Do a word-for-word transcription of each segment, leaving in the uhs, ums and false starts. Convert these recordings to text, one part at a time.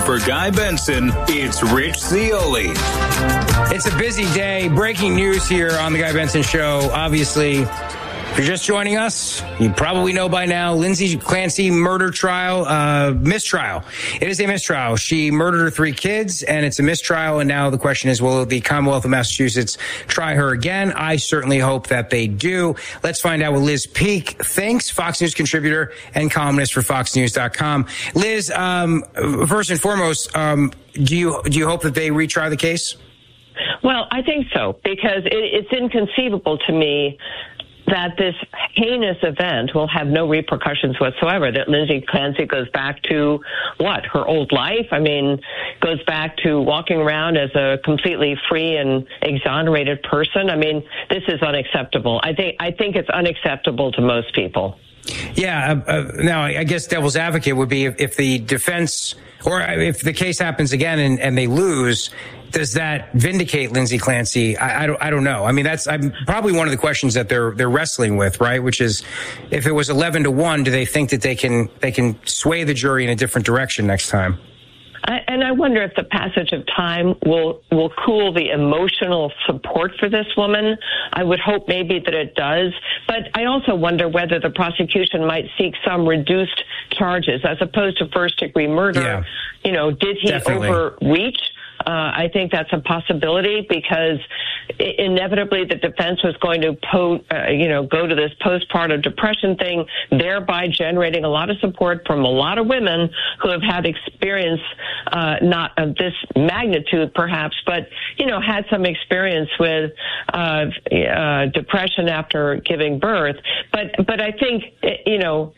for Guy Benson, it's Rich Zeoli. It's a busy day. Breaking news here on the Guy Benson Show. Obviously, if you're just joining us, you probably know by now, Lindsay Clancy murder trial, uh, mistrial. It is a mistrial. She murdered her three kids, and it's a mistrial. And now the question is, will the Commonwealth of Massachusetts try her again? I certainly hope that they do. Let's find out what Liz Peek thinks, Fox News contributor and columnist for fox news dot com. Liz, um, first and foremost, um, do you do you hope that they retry the case? Well, I think so, because it, it's inconceivable to me that this heinous event will have no repercussions whatsoever, that Lindsay Clancy goes back to, what, her old life? I mean, goes back to walking around as a completely free and exonerated person. I mean, this is unacceptable. I think I think it's unacceptable to most people. Yeah. Uh, uh, now, I guess devil's advocate would be if, if the defense, or if the case happens again and, and they lose, does that vindicate Lindsay Clancy? I, I don't. I don't know. I mean, that's I'm, probably one of the questions that they're they're wrestling with, right? Which is, if it was eleven to one, do they think that they can they can sway the jury in a different direction next time? I, and I wonder if the passage of time will will cool the emotional support for this woman. I would hope maybe that it does. But I also wonder whether the prosecution might seek some reduced charges as opposed to first-degree murder. Yeah, you know, did he definitely overreach? Uh, I think that's a possibility, because inevitably the defense was going to, po- uh, you know, go to this postpartum depression thing, thereby generating a lot of support from a lot of women who have had experience, uh, not of this magnitude perhaps, but, you know, had some experience with uh, uh, depression after giving birth. But, but I think, you know,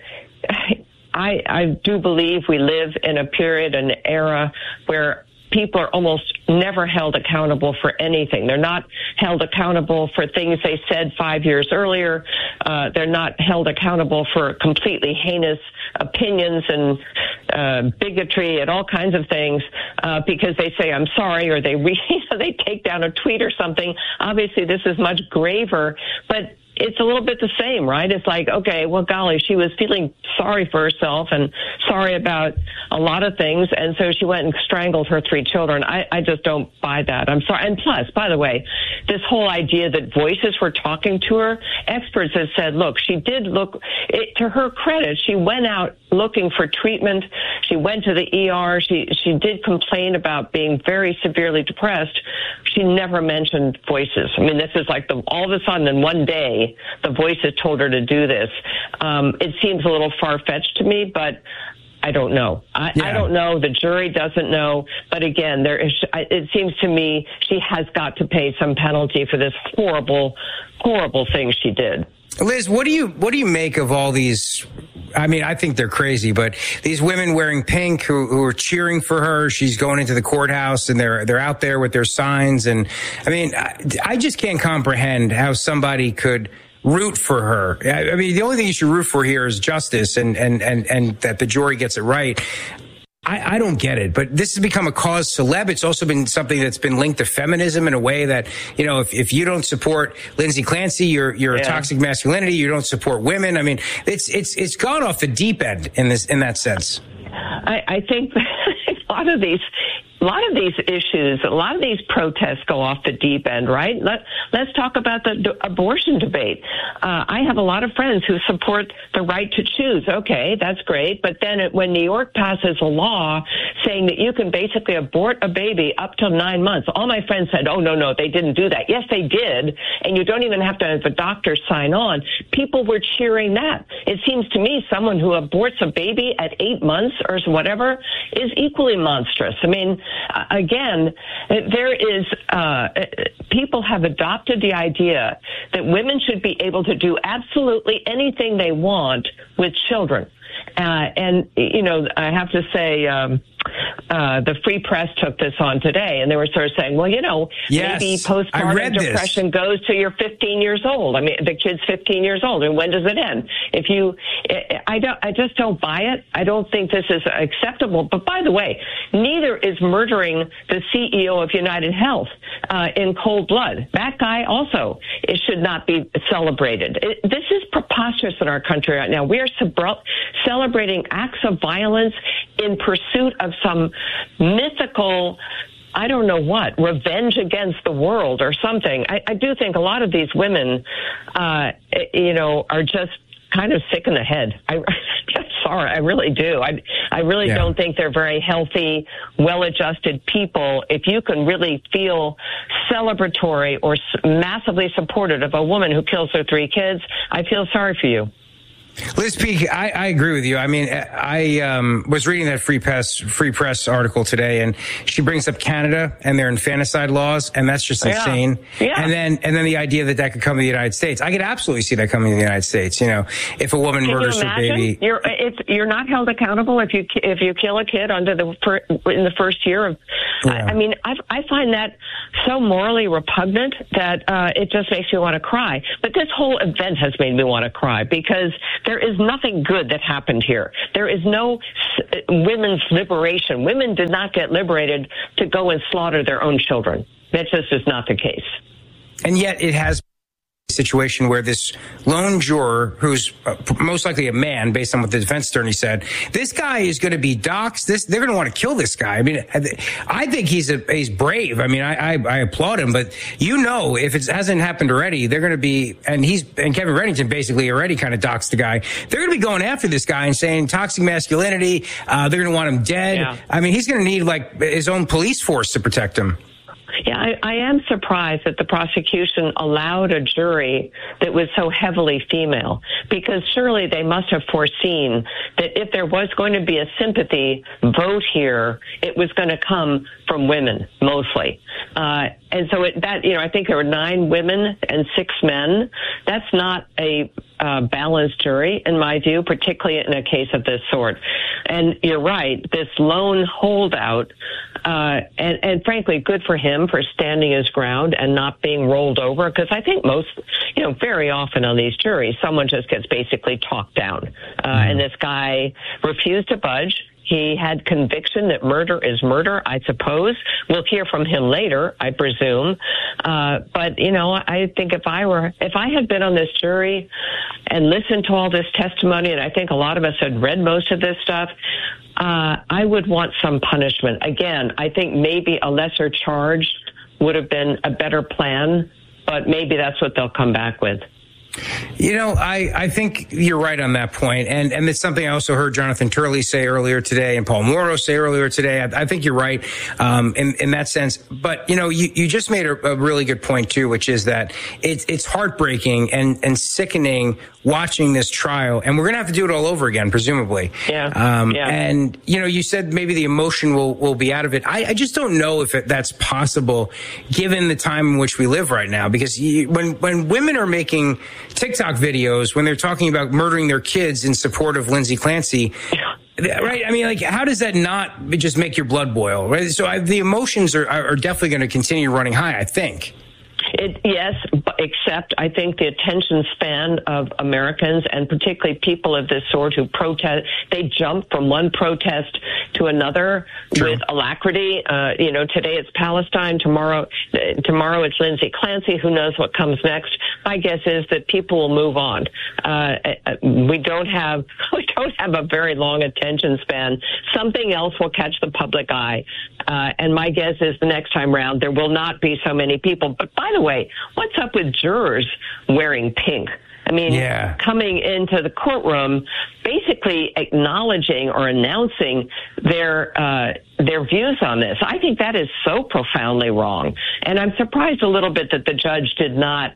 I, I do believe we live in a period, an era where people are almost never held accountable for anything. They're not held accountable for things they said five years earlier. Uh, they're not held accountable for completely heinous opinions and uh, bigotry and all kinds of things uh, because they say, I'm sorry, or they re- they take down a tweet or something. Obviously, this is much graver, but it's a little bit the same, right? It's like, okay, well, golly, she was feeling sorry for herself and sorry about a lot of things, and so she went and strangled her three children. I, I just don't buy that. I'm sorry. And plus, by the way, this whole idea that voices were talking to her, experts have said, look, she did look, it, to her credit, she went out looking for treatment. She went to the E R. She, she did complain about being very severely depressed. She never mentioned voices. I mean, this is like the, all of a sudden in one day, the voices told her to do this. Um, it seems a little far-fetched to me, but I don't know. I, yeah. I don't know. The jury doesn't know. But again, there is. It seems to me she has got to pay some penalty for this horrible, horrible thing she did. Liz, what do you what do you make of all these? I mean, I think they're crazy, but these women wearing pink who, who are cheering for her. She's going into the courthouse, and they're they're out there with their signs. And I mean, I, I just can't comprehend how somebody could root for her. I, I mean, the only thing you should root for here is justice, and and and and that the jury gets it right. I, I don't get it, but this has become a cause celeb. It's also been something that's been linked to feminism in a way that, you know, if, if you don't support Lindsay Clancy, you're you're yeah. a toxic masculinity. You don't support women. I mean, it's it's it's gone off the deep end in this in that sense. I, I think a lot of these. A lot of these issues, a lot of these protests go off the deep end, right? Let, let's talk about the d- abortion debate. Uh, I have a lot of friends who support the right to choose. Okay, that's great. But then it, when New York passes a law saying that you can basically abort a baby up till nine months, all my friends said, oh, no, no, they didn't do that. Yes, they did. And you don't even have to have the doctor sign on. People were cheering that. It seems to me someone who aborts a baby at eight months or whatever is equally monstrous. I mean, Uh, again, there is, uh, people have adopted the idea that women should be able to do absolutely anything they want with children. Uh, and, you know, I have to say, um, uh, the Free Press took this on today, and they were sort of saying, well, you know, yes, maybe postpartum depression this. goes to you're fifteen years old. I mean, the kid's fifteen years old, and when does it end? If you, I don't, I just don't buy it. I don't think this is acceptable. But by the way, neither is murdering the C E O of United Health uh, in cold blood. That guy also, it should not be celebrated. It, this is preposterous in our country right now. We are sub- celebrating acts of violence in pursuit of some mythical, I don't know what, revenge against the world or something. I, I do think a lot of these women, uh, you know, are just kind of sick in the head. I, I'm sorry, I really do. I, I really yeah. don't think they're very healthy, well-adjusted people. If you can really feel celebratory or massively supportive of a woman who kills her three kids, I feel sorry for you. Liz Peek, I, I agree with you. I mean, I um, was reading that Free Press Free Press article today, and she brings up Canada and their infanticide laws, and that's just insane. Yeah. Yeah. And then and then the idea that that could come to the United States. I could absolutely see that coming to the United States. You know, if a woman Can murders you her baby, you're it's you're not held accountable if you if you kill a kid under the in the first year of. Yeah. I, I mean, I I find that so morally repugnant that uh, it just makes me want to cry. But this whole event has made me want to cry because there is nothing good that happened here. There is no s- women's liberation. Women did not get liberated to go and slaughter their own children. That just is not the case. And yet it has situation where this lone juror, who's uh, most likely a man, based on what the defense attorney said, this guy is going to be doxxed. This they're going to want to kill this guy. I mean, I think he's a he's brave. I mean, I, I I applaud him, but you know, if it hasn't happened already, they're going to be, and he's and Kevin Reddington basically already kind of doxed the guy. They're going to be going after this guy and saying toxic masculinity. Uh, they're going to want him dead. Yeah. I mean, he's going to need like his own police force to protect him. Yeah, I, I am surprised that the prosecution allowed a jury that was so heavily female, because surely they must have foreseen that if there was going to be a sympathy vote here, it was going to come from women mostly. Uh, and so it, that, you know, I think there were nine women and six men. That's not a uh, balanced jury, in my view, particularly in a case of this sort. And you're right, this lone holdout, uh, and, and frankly, good for him for standing his ground and not being rolled over, because I think most, you know, very often on these juries, someone just gets basically talked down. Uh, and this guy refused to budge. He had conviction that murder is murder, I suppose. We'll hear from him later, I presume. Uh, but, you know, I think if I were, if I had been on this jury and listened to all this testimony, and I think a lot of us had read most of this stuff, uh, I would want some punishment. Again, I think maybe a lesser charge would have been a better plan, but maybe that's what they'll come back with. You know, I, I think you're right on that point. And, and it's something I also heard Jonathan Turley say earlier today and Paul Mauro say earlier today. I, I think you're right um, in, in that sense. But, you know, you, you just made a, a really good point, too, which is that it's, it's heartbreaking and, and sickening watching this trial. And we're going to have to do it all over again, presumably. Yeah. Um, yeah. And, you know, you said maybe the emotion will, will be out of it. I, I just don't know if it, that's possible given the time in which we live right now. Because you, when, when women are making TikTok videos, when they're talking about murdering their kids in support of Lindsay Clancy, right? I mean, like, how does that not just make your blood boil, right? So I, the emotions are, are definitely going to continue running high, I think. It, yes, except I think the attention span of Americans, and particularly people of this sort who protest, they jump from one protest to another True. with alacrity. Uh, you know, today it's Palestine, tomorrow, tomorrow it's Lindsay Clancy. Who knows what comes next? My guess is that people will move on. Uh, we don't have we don't have a very long attention span. Something else will catch the public eye, uh, and my guess is the next time round there will not be so many people. But by the way, what's up with jurors wearing pink? I mean, yeah. coming into the courtroom, basically acknowledging or announcing their uh, their views on this. I think that is so profoundly wrong. And I'm surprised a little bit that the judge did not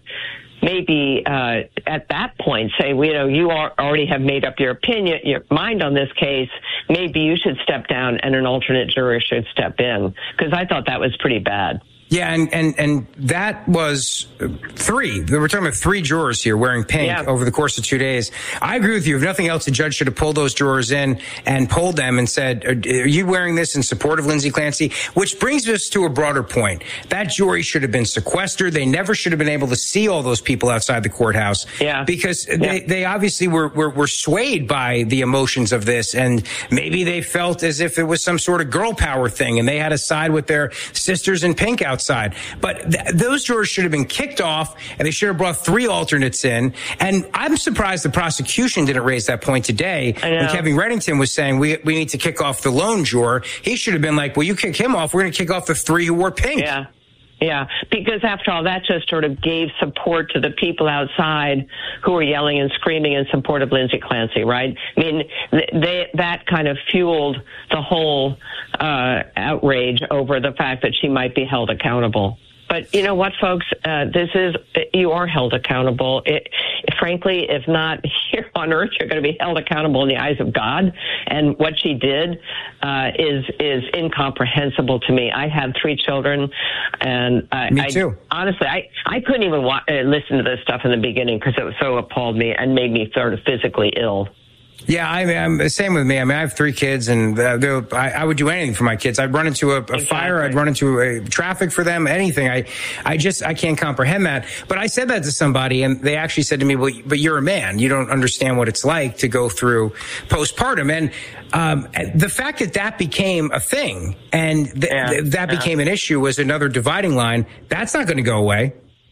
maybe uh, at that point say, well, you know, you are, already have made up your opinion, your mind on this case. Maybe you should step down and an alternate juror should step in, because I thought that was pretty bad. Yeah, and, and, and that was three. We're talking about three jurors here wearing pink yeah. over the course of two days. I agree with you. If nothing else, the judge should have pulled those jurors in and polled them and said, are you wearing this in support of Lindsay Clancy? Which brings us to a broader point. That jury should have been sequestered. They never should have been able to see all those people outside the courthouse. Yeah. Because yeah. They, they obviously were, were, were swayed by the emotions of this. And maybe they felt as if it was some sort of girl power thing and they had to side with their sisters in pink out outside. But th- those jurors should have been kicked off, and they should have brought three alternates in. And I'm surprised the prosecution didn't raise that point today when Kevin Reddington was saying we we need to kick off the lone juror. He should have been like, well, you kick him off, we're going to kick off the three who wore pink. Yeah. Yeah, because after all, that just sort of gave support to the people outside who were yelling and screaming in support of Lindsay Clancy, right? I mean, they, that kind of fueled the whole uh, outrage over the fact that she might be held accountable. But you know what, folks? Uh, this is, you are held accountable. It, frankly, if not here on earth, you're going to be held accountable in the eyes of God. And what she did uh, is is incomprehensible to me. I have three children, and uh, me too. I, honestly, I, I couldn't even wa- uh, listen to this stuff in the beginning because it was so appalled me and made me sort of physically ill. Yeah, I mean, I'm the same with me. I mean, I have three kids, and uh, I, I would do anything for my kids. I'd run into a, a exactly. fire. I'd run into a traffic for them. Anything. I, I just, I can't comprehend that. But I said that to somebody, and they actually said to me, "Well, but you're a man. You don't understand what it's like to go through postpartum." And um, the fact that that became a thing and th- yeah. th- that yeah. became an issue was another dividing line. That's not going to go away.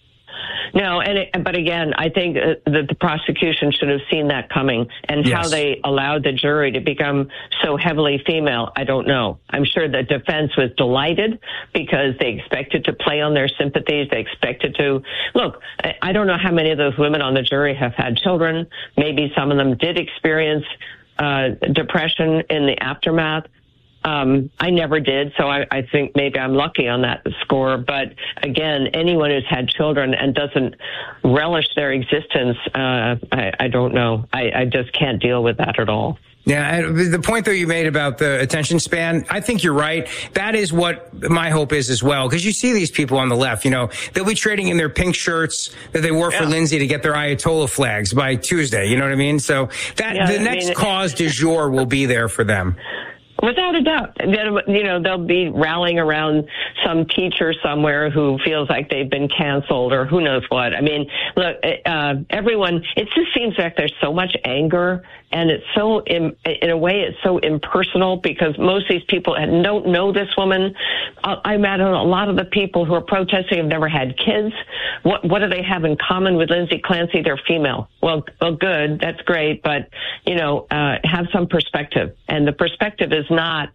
No, and it, but again, I think uh, that the prosecution should have seen that coming, and yes. how they allowed the jury to become so heavily female, I don't know. I'm sure the defense was delighted because they expected to play on their sympathies. They expected to look. I don't know how many of those women on the jury have had children. Maybe some of them did experience uh, depression in the aftermath. Um, I never did, so I, I think maybe I'm lucky on that score. But again, anyone who's had children and doesn't relish their existence, uh, I, I don't know. I, I just can't deal with that at all. Yeah, and the point, though, you made about the attention span, I think you're right. That is what my hope is as well, because you see these people on the left, you know, they'll be trading in their pink shirts that they wore yeah. for Lindsay to get their Ayatollah flags by Tuesday. You know what I mean? So that yeah, the I next mean, cause du jour will be there for them. Without a doubt. You know, they'll be rallying around some teacher somewhere who feels like they've been canceled or who knows what. I mean, look, uh, everyone, it just seems like there's so much anger, and it's so, in, in a way, it's so impersonal because most of these people don't know this woman. I imagine a lot of the people who are protesting have never had kids. What, what do they have in common with Lindsay Clancy? They're female. Well, well, good. That's great. But, you know, uh, have some perspective. And the perspective is not,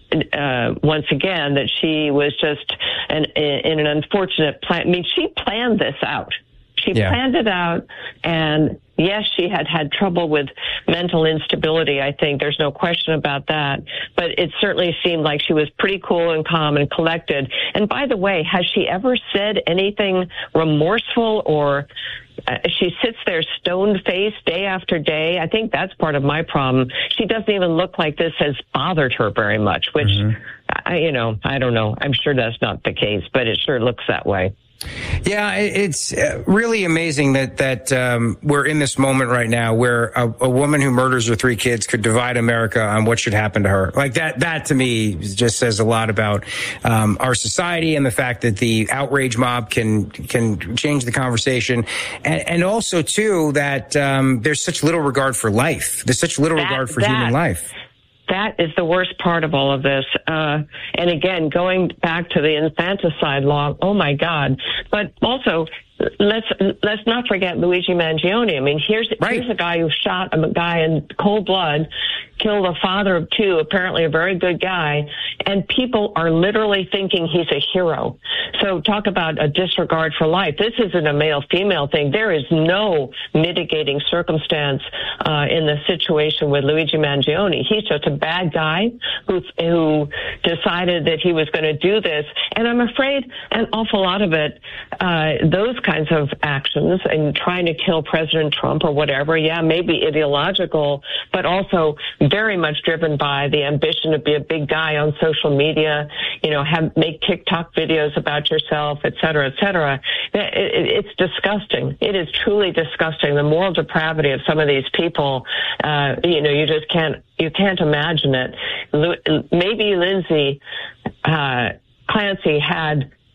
uh, once again, that she was just an, in an unfortunate plan. I mean, she planned this out. She yeah. planned it out, and yes, she had had trouble with mental instability, I think. There's no question about that. But it certainly seemed like she was pretty cool and calm and collected. And by the way, has she ever said anything remorseful or uh, she sits there stone-faced day after day? I think that's part of my problem. She doesn't even look like this has bothered her very much, which, mm-hmm. I, you know, I don't know. I'm sure that's not the case, but it sure looks that way. Yeah, it's really amazing that that um, we're in this moment right now where a, a woman who murders her three kids could divide America on what should happen to her. Like that, that to me just says a lot about um, our society and the fact that the outrage mob can can change the conversation, and, and also too that um, there's such little regard for life. There's such little that, regard for that. human life. That is the worst part of all of this. Uh, and again, going back to the infanticide law, oh my God. But also, let's let's not forget Luigi Mangione. I mean, here's, right. here's a guy who shot a guy in cold blood, killed a father of two, apparently a very good guy, and people are literally thinking he's a hero. So talk about a disregard for life. This isn't a male-female thing. There is no mitigating circumstance uh, in the situation with Luigi Mangione. He's just a bad guy who who decided that he was going to do this. And I'm afraid an awful lot of it, uh, those kinds of actions and trying to kill President Trump or whatever, yeah, maybe ideological, but also very much driven by the ambition to be a big guy on social media, you know, have make TikTok videos about yourself, et cetera, et cetera. It, it, it's disgusting. It is truly disgusting. The moral depravity of some of these people, uh, you know, you just can't, you can't imagine it. Maybe Lindsay uh, Clancy had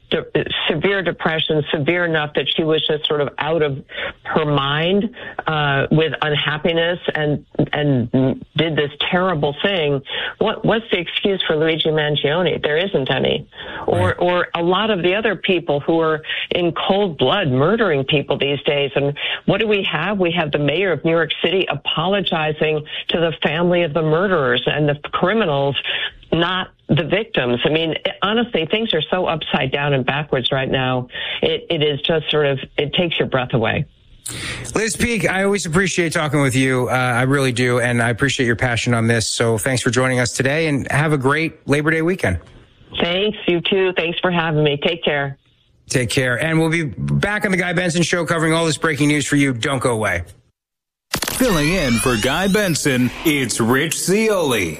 de- severe depression, severe enough that she was just sort of out of her mind uh, with unhappiness and and did this terrible thing. What what's the excuse for Luigi Mangione? There isn't any. Or right. or a lot of the other people who are in cold blood murdering people these days. And what do we have? We have the mayor of New York City apologizing to the family of the murderers and the criminals, not the victims. I mean, honestly, things are so upside down and backwards right now. It, it is just sort of, it takes your breath away. Liz Peek, I always appreciate talking with you. Uh, I really do. And I appreciate your passion on this. So thanks for joining us today, and have a great Labor Day weekend. Thanks. You too. Thanks for having me. Take care. Take care. And we'll be back on the Guy Benson Show covering all this breaking news for you. Don't go away. Filling in for Guy Benson, it's Rich Zeoli.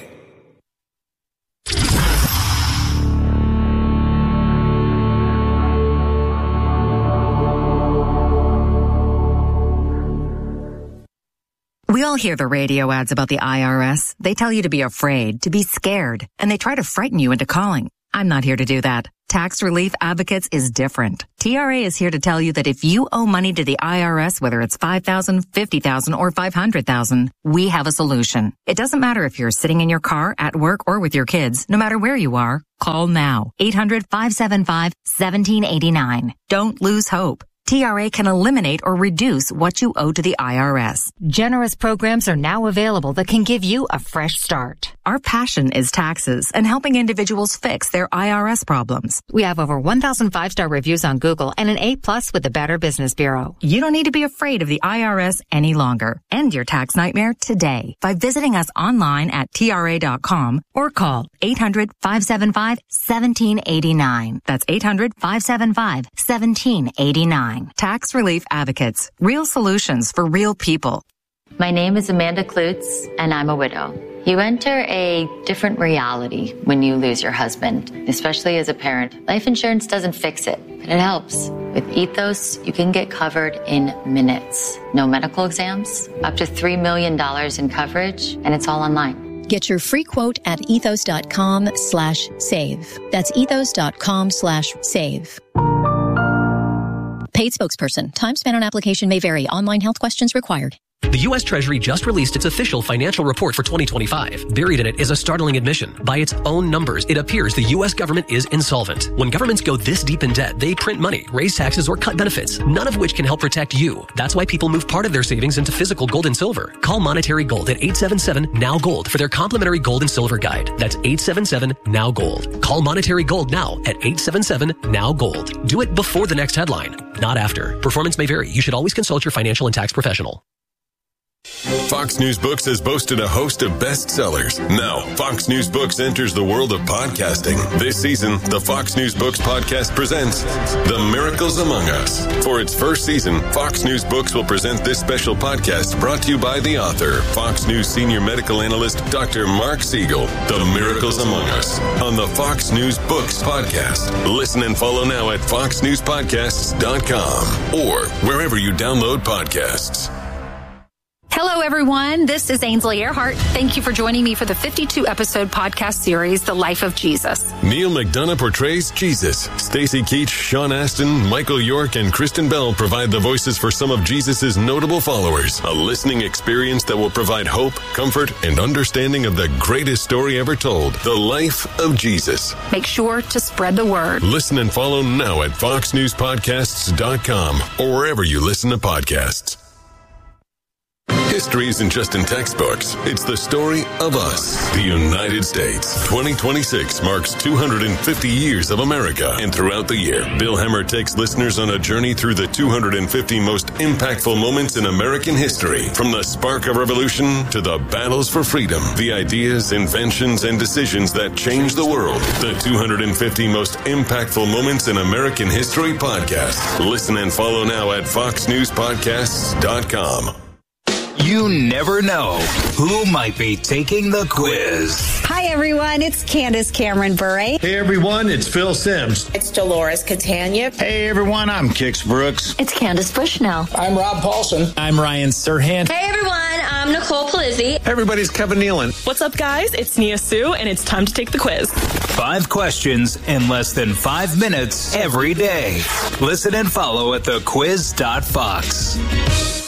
We all hear the radio ads about the I R S. They tell you to be afraid, to be scared, and they try to frighten you into calling. I'm not here to do that. Tax Relief Advocates is different. T R A is here to tell you that if you owe money to the I R S, whether it's five thousand dollars, fifty thousand dollars, or five hundred thousand dollars, we have a solution. It doesn't matter if you're sitting in your car, at work, or with your kids. No matter where you are, call now. eight hundred, five seven five, one seven eight nine. Don't lose hope. T R A can eliminate or reduce what you owe to the I R S. Generous programs are now available that can give you a fresh start. Our passion is taxes and helping individuals fix their I R S problems. We have over one thousand five-star reviews on Google and an A plus with the Better Business Bureau. You don't need to be afraid of the I R S any longer. End your tax nightmare today by visiting us online at T R A dot com or call eight hundred, five seven five, one seven eight nine. That's eight hundred, five seven five, one seven eight nine. Tax Relief Advocates. Real solutions for real people. My name is Amanda Klutz, and I'm a widow. You enter a different reality when you lose your husband, especially as a parent. Life insurance doesn't fix it, but it helps. With Ethos, you can get covered in minutes. No medical exams, up to three million dollars in coverage, and it's all online. Get your free quote at ethos.com slash save. That's ethos.com slash save. Paid spokesperson. Time spent on application may vary. Online health questions required. The U S Treasury just released its official financial report for twenty twenty-five. Buried in it is a startling admission. By its own numbers, it appears the U S government is insolvent. When governments go this deep in debt, they print money, raise taxes, or cut benefits, none of which can help protect you. That's why people move part of their savings into physical gold and silver. Call Monetary Gold at eight seven seven, N O W, GOLD for their complimentary gold and silver guide. That's eight seven seven, N O W, GOLD. Call Monetary Gold now at eight seven seven, N O W, GOLD. Do it before the next headline, not after. Performance may vary. You should always consult your financial and tax professional. Fox News Books has boasted a host of bestsellers. Now, Fox News Books enters the world of podcasting. This season, the Fox News Books podcast presents The Miracles Among Us. For its first season, Fox News Books will present this special podcast brought to you by the author, Fox News senior medical analyst, Doctor Mark Siegel. The Miracles Among Us on the Fox News Books podcast. Listen and follow now at fox news podcasts dot com or wherever you download podcasts. Hello, everyone. This is Ainsley Earhart. Thank you for joining me for the fifty-two episode podcast series, The Life of Jesus. Neil McDonough portrays Jesus. Stacey Keach, Sean Astin, Michael York, and Kristen Bell provide the voices for some of Jesus' notable followers. A listening experience that will provide hope, comfort, and understanding of the greatest story ever told, The Life of Jesus. Make sure to spread the word. Listen and follow now at fox news podcasts dot com or wherever you listen to podcasts. History isn't just in textbooks. It's the story of us, the United States. twenty twenty-six marks two hundred fifty years of America. And throughout the year, Bill Hemmer takes listeners on a journey through the two hundred fifty most impactful moments in American history. From the spark of revolution to the battles for freedom, the ideas, inventions, and decisions that changed the world. The two hundred fifty most impactful moments in American history podcast. Listen and follow now at fox news podcasts dot com. You never know who might be taking the quiz. Hi, everyone. It's Candace Cameron Bure. Hey, everyone. It's Phil Sims. It's Dolores Catania. Hey, everyone. I'm Kix Brooks. It's Candace Bushnell. I'm Rob Paulson. I'm Ryan Serhant. Hey, everyone. I'm I'm Nicole Palizzi. Hey, everybody's Kevin Nealon. What's up, guys? It's Nia Sue, and it's time to take the quiz. Five questions in less than five minutes every day. Listen and follow at the quiz dot fox.